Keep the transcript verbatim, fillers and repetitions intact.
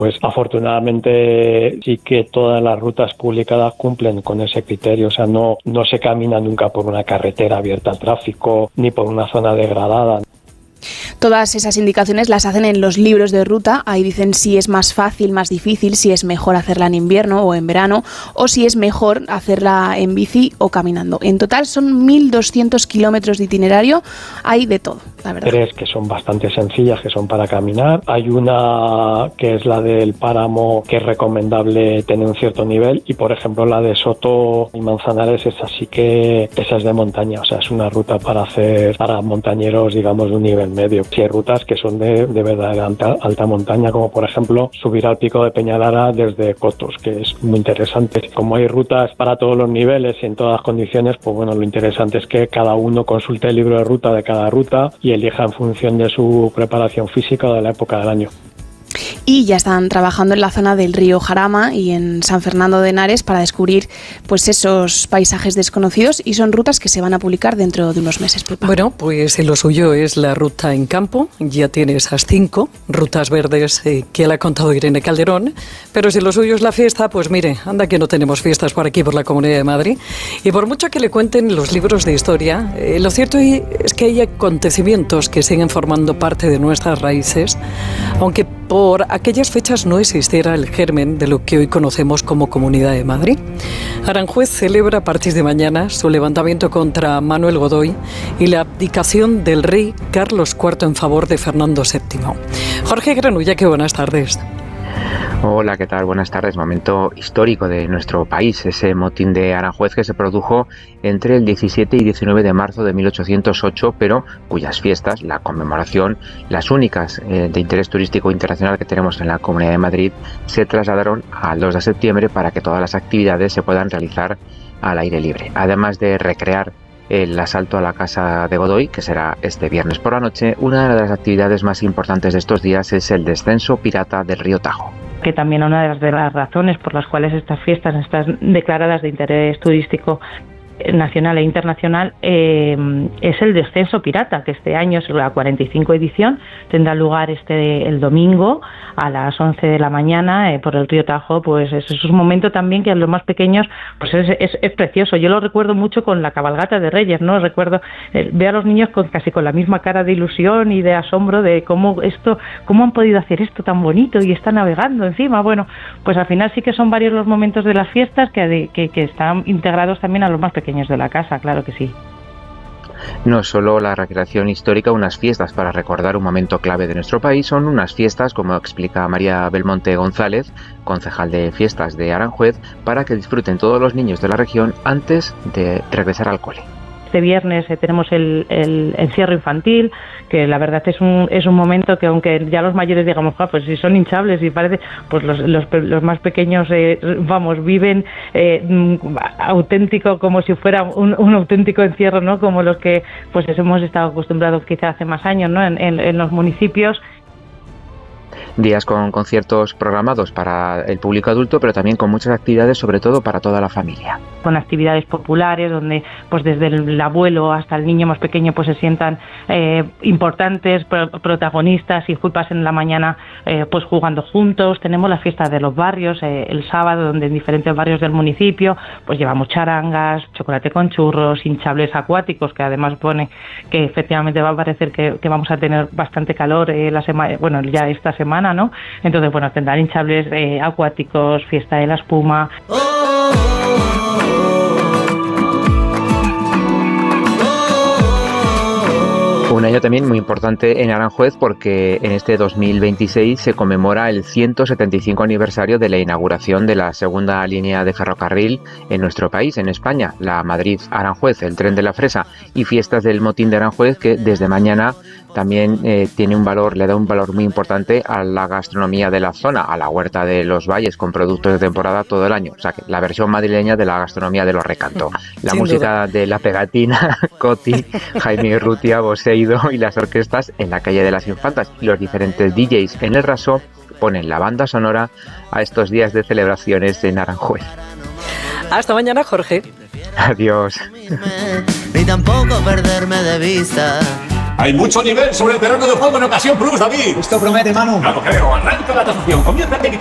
Pues afortunadamente sí que todas las rutas publicadas cumplen con ese criterio, o sea, no, no se camina nunca por una carretera abierta al tráfico ni por una zona degradada. Todas esas indicaciones las hacen en los libros de ruta. Ahí dicen si es más fácil, más difícil, si es mejor hacerla en invierno o en verano, o si es mejor hacerla en bici o caminando. En total son mil doscientos kilómetros de itinerario. Hay de todo, la verdad. Tres que son bastante sencillas, que son para caminar. Hay una que es la del páramo, que es recomendable tener un cierto nivel. Y, por ejemplo, la de Soto y Manzanares, esa sí que esa es de montaña. O sea, es una ruta para hacer para montañeros, digamos, de un nivel medio. Si hay rutas que son de, de verdad alta, alta montaña, como por ejemplo subir al pico de Peñalara desde Cotos, que es muy interesante. Como hay rutas para todos los niveles y en todas las condiciones, pues bueno, lo interesante es que cada uno consulte el libro de ruta de cada ruta y elija en función de su preparación física o de la época del año. Y ya están trabajando en la zona del río Jarama y en San Fernando de Henares para descubrir pues esos paisajes desconocidos, y son rutas que se van a publicar dentro de unos meses. Pepa. Bueno, pues lo suyo es la ruta en campo. Ya tiene esas cinco rutas verdes eh, que le ha contado Irene Calderón, pero si lo suyo es la fiesta, pues mire, anda que no tenemos fiestas por aquí, por la Comunidad de Madrid. Y por mucho que le cuenten los libros de historia, eh, lo cierto es que hay acontecimientos que siguen formando parte de nuestras raíces, aunque por aquellas fechas no existiera el germen de lo que hoy conocemos como Comunidad de Madrid. Aranjuez celebra a partir de mañana su levantamiento contra Manuel Godoy y la abdicación del rey Carlos cuarto en favor de Fernando séptimo. Jorge Granulla, qué buenas tardes. Hola, ¿qué tal? Buenas tardes. Momento histórico de nuestro país, ese motín de Aranjuez que se produjo entre el diecisiete y diecinueve de marzo de mil ochocientos ocho, pero cuyas fiestas, la conmemoración, las únicas eh, de interés turístico internacional que tenemos en la Comunidad de Madrid, se trasladaron al dos de septiembre para que todas las actividades se puedan realizar al aire libre. Además de recrear el asalto a la casa de Godoy, que será este viernes por la noche, una de las actividades más importantes de estos días es el descenso pirata del río Tajo. Que también una de las, de las razones por las cuales estas fiestas están declaradas de interés turístico nacional e internacional eh, es el descenso pirata, que este año es la cuarenta y cinco edición, tendrá lugar este el domingo a las once de la mañana eh, por el río Tajo. Pues es, es un momento también que a los más pequeños pues es, es, es precioso. Yo lo recuerdo mucho con la cabalgata de Reyes, ¿no? Recuerdo eh, ver a los niños con casi con la misma cara de ilusión y de asombro de cómo esto, cómo han podido hacer esto tan bonito y está navegando encima. Bueno, pues al final sí que son varios los momentos de las fiestas que, que, que están integrados también a los más pequeños de la casa, claro que sí. No es solo la recreación histórica, unas fiestas para recordar un momento clave de nuestro país, son unas fiestas, como explica María Belmonte González, concejal de fiestas de Aranjuez, para que disfruten todos los niños de la región antes de regresar al cole. Este viernes eh, tenemos el, el encierro infantil, que la verdad es un es un momento que aunque ya los mayores digamos, ah, pues si son hinchables y parece, pues los los, los más pequeños eh, vamos viven eh, auténtico, como si fuera un, un auténtico encierro, ¿no? Como los que pues hemos estado acostumbrados quizá hace más años, ¿no? En, en, en los municipios. Días con conciertos programados para el público adulto, pero también con muchas actividades, sobre todo para toda la familia. Con actividades populares, donde pues desde el abuelo hasta el niño más pequeño pues se sientan eh, importantes, pro- protagonistas y pasen la mañana eh, pues jugando juntos. Tenemos la fiesta de los barrios eh, el sábado, donde en diferentes barrios del municipio pues llevamos charangas, chocolate con churros, hinchables acuáticos, que además pone que efectivamente va a parecer que, que vamos a tener bastante calor eh, la semana, bueno ya esta semana, ¿no? Entonces, bueno, tendrán hinchables eh, acuáticos, fiesta de la espuma. Oh, oh, oh, oh. Un año también muy importante en Aranjuez, porque en este dos mil veintiséis se conmemora el ciento setenta y cinco aniversario de la inauguración de la segunda línea de ferrocarril en nuestro país, en España, la Madrid-Aranjuez, el tren de la Fresa, y fiestas del motín de Aranjuez, que desde mañana también eh, tiene un valor, le da un valor muy importante a la gastronomía de la zona, a la huerta de los valles, con productos de temporada todo el año. O sea, que la versión madrileña de la gastronomía de los Recanto. La Sin música duda. De La Pegatina, Coti, Jaime Urrutia, Boseido y las orquestas en la calle de las Infantas. Y los diferentes D Js en el Raso ponen la banda sonora a estos días de celebraciones en Aranjuez. Hasta mañana, Jorge. Adiós. Ni tampoco perderme de vista. Hay mucho nivel sobre el terreno de juego en Ocasión Plus, David. Esto promete, Manu. No lo creo. Arranca la tasación. Comienza a